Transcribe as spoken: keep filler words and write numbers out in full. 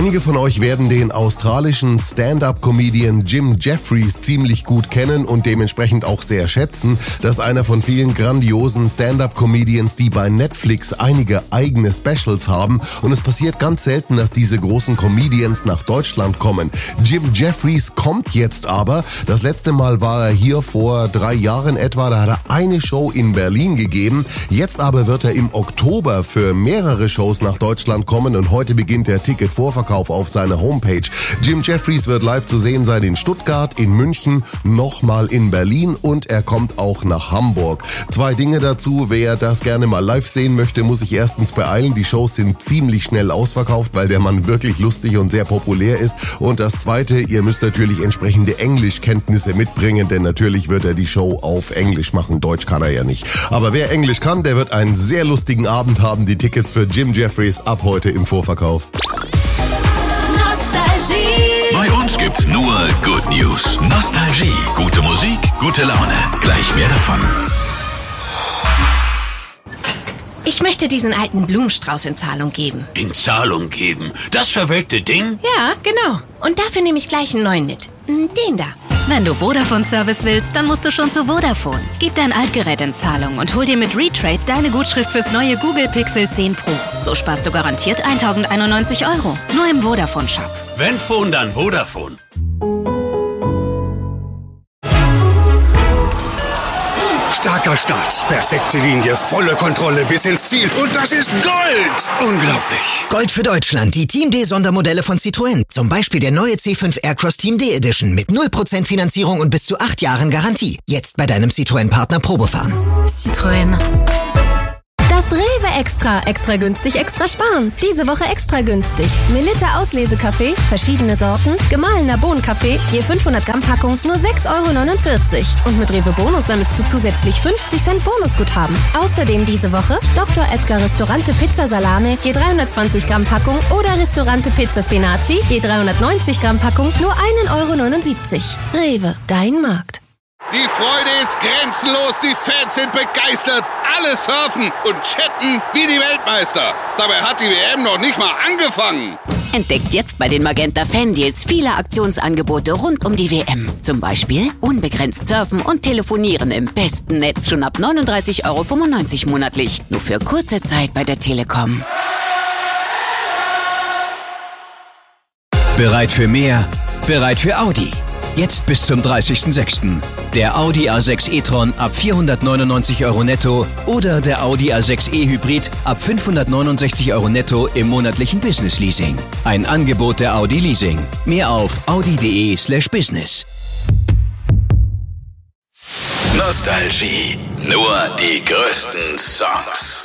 Einige von euch werden den australischen Stand-up-Comedian Jim Jeffries ziemlich gut kennen und dementsprechend auch sehr schätzen. Das ist einer von vielen grandiosen Stand-up-Comedians, die bei Netflix einige eigene Specials haben. Und es passiert ganz selten, dass diese großen Comedians nach Deutschland kommen. Jim Jeffries kommt jetzt aber. Das letzte Mal war er hier vor drei Jahren etwa. Da hat er eine Show in Berlin gegeben. Jetzt aber wird er im Oktober für mehrere Shows nach Deutschland kommen und heute beginnt der Ticketvorverkauf auf seiner Homepage. Jim Jeffries wird live zu sehen sein in Stuttgart, in München, nochmal in Berlin und er kommt auch nach Hamburg. Zwei Dinge dazu, wer das gerne mal live sehen möchte, muss sich erstens beeilen. Die Shows sind ziemlich schnell ausverkauft, weil der Mann wirklich lustig und sehr populär ist. Und das Zweite, ihr müsst natürlich entsprechende Englischkenntnisse mitbringen, denn natürlich wird er die Show auf Englisch machen. Deutsch kann er ja nicht. Aber wer Englisch kann, der wird einen sehr lustigen Abend haben. Die Tickets für Jim Jeffries ab heute im Vorverkauf. Bei uns gibt's nur Good News. Nostalgie, gute Musik, gute Laune. Gleich mehr davon. Ich möchte diesen alten Blumenstrauß in Zahlung geben. In Zahlung geben? Das verwelkte Ding? Ja, genau. Und dafür nehme ich gleich einen neuen mit. Den da. Wenn du Vodafone-Service willst, dann musst du schon zu Vodafone. Gib dein Altgerät in Zahlung und hol dir mit Retrade deine Gutschrift fürs neue Google Pixel zehn Pro. So sparst du garantiert tausendeinundneunzig Euro. Nur im Vodafone-Shop. Wenn Phone, dann Vodafone. Starker Start, perfekte Linie, volle Kontrolle bis ins Ziel. Und das ist Gold! Unglaublich. Gold für Deutschland, die Team D-Sondermodelle von Citroën. Zum Beispiel der neue C fünf Aircross Team D Edition mit null Prozent Finanzierung und bis zu acht Jahren Garantie. Jetzt bei deinem Citroën-Partner Probefahren. Citroën. Das Rewe Extra. Extra günstig, extra sparen. Diese Woche extra günstig. Melitta Auslesekaffee, verschiedene Sorten, gemahlener Bohnenkaffee, je fünfhundert Gramm Packung, nur sechs Euro neunundvierzig. Und mit Rewe Bonus sammelst du zusätzlich fünfzig Cent Bonusguthaben. Außerdem diese Woche Doktor Edgar Restaurante Pizza Salame, je dreihundertzwanzig Gramm Packung oder Restaurante Pizza Spinaci, je dreihundertneunzig Gramm Packung, nur ein Euro neunundsiebzig. Rewe, dein Markt. Die Freude ist grenzenlos, die Fans sind begeistert, alle surfen und chatten wie die Weltmeister. Dabei hat die W M noch nicht mal angefangen. Entdeckt jetzt bei den Magenta Fan Deals viele Aktionsangebote rund um die W M. Zum Beispiel unbegrenzt surfen und telefonieren im besten Netz schon ab neununddreißig Euro fünfundneunzig monatlich. Nur für kurze Zeit bei der Telekom. Bereit für mehr? Bereit für Audi. Jetzt bis zum dreißigsten sechsten Der Audi A sechs e-tron ab vierhundertneunundneunzig Euro netto oder der Audi A sechs e-Hybrid ab fünfhundertneunundsechzig Euro netto im monatlichen Business Leasing. Ein Angebot der Audi Leasing. Mehr auf audi.de slash business. Nostalgie. Nur die größten Songs.